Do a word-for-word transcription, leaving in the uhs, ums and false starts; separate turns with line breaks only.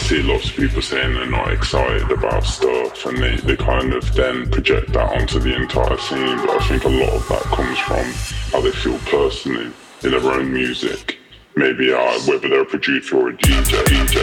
see lots of people saying they're not excited about stuff, and they, they kind of then project that onto the entire scene. But I think a lot of that comes from how they feel personally in their own music. Maybe uh, whether they're a producer or a D J.